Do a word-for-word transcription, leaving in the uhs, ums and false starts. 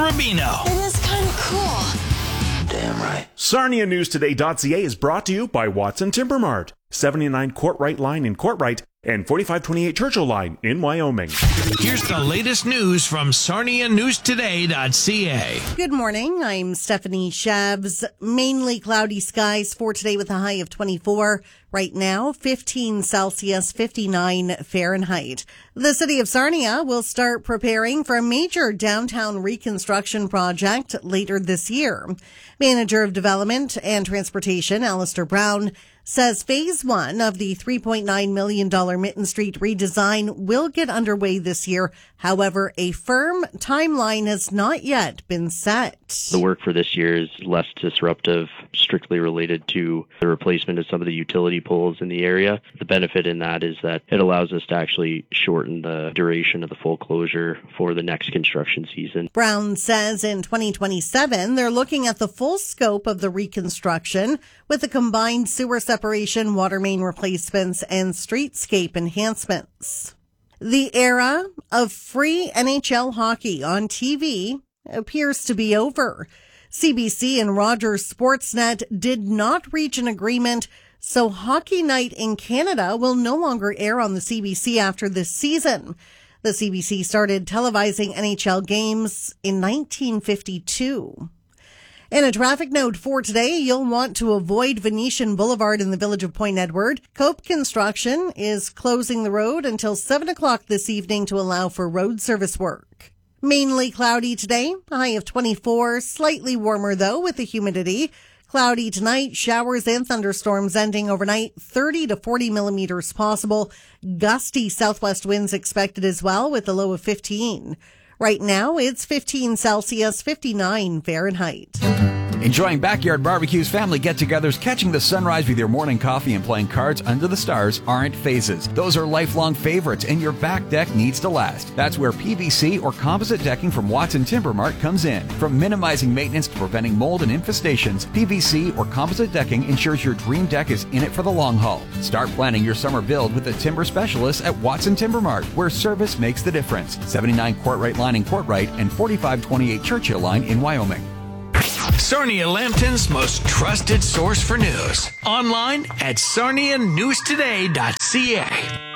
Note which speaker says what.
Speaker 1: Rubino.
Speaker 2: It is kind of cool.
Speaker 3: Damn right.
Speaker 4: Sarnia News Today dot C A is brought to you by Watson Timber Mart, seventy-nine Courtright Line in Courtright and forty-five twenty-eight Churchill Line in Wyoming.
Speaker 1: Here's the latest news from Sarnia News Today dot C A.
Speaker 5: Good morning. I'm Stephanie Shabs. Mainly cloudy skies for today with a high of twenty-four. Right now, fifteen Celsius, fifty-nine Fahrenheit. The city of Sarnia will start preparing for a major downtown reconstruction project later this year. Manager of Development and Transportation, Alistair Brown, says phase one of the three point nine million dollars Mitten Street redesign will get underway this year. However, a firm timeline has not yet been set.
Speaker 6: The work for this year is less disruptive, strictly related to the replacement of some of the utility poles in the area. The benefit in that is that it allows us to actually shorten the duration of the full closure for the next construction season.
Speaker 5: Brown says in twenty twenty-seven, they're looking at the full scope of the reconstruction with a combined sewer separation, water main replacements, and streetscape enhancements. The era of free N H L hockey on T V appears to be over. C B C and Rogers Sportsnet did not reach an agreement, so Hockey Night in Canada will no longer air on the C B C after this season. The C B C started televising N H L games in nineteen fifty-two. In a traffic note for today, you'll want to avoid Venetian Boulevard in the village of Point Edward. Cope Construction is closing the road until seven o'clock this evening to allow for road service work. Mainly cloudy today, a high of twenty-four, slightly warmer though with the humidity. Cloudy tonight, showers and thunderstorms ending overnight, thirty to forty millimeters possible. Gusty southwest winds expected as well with a low of fifteen. Right now, it's fifteen Celsius, fifty-nine Fahrenheit.
Speaker 7: Enjoying backyard barbecues, family get-togethers, catching the sunrise with your morning coffee, and playing cards under the stars aren't phases. Those are lifelong favorites, and your back deck needs to last. That's where P V C or composite decking from Watson Timber Mart comes in. From minimizing maintenance to preventing mold and infestations, P V C or composite decking ensures your dream deck is in it for the long haul. Start planning your summer build with the timber specialists at Watson Timber Mart, where service makes the difference. seventy-nine Courtright Line in Courtright and forty-five twenty-eight Churchill Line in Wyoming.
Speaker 1: Sarnia Lambton's most trusted source for news. Online at Sarnia News Today dot C A.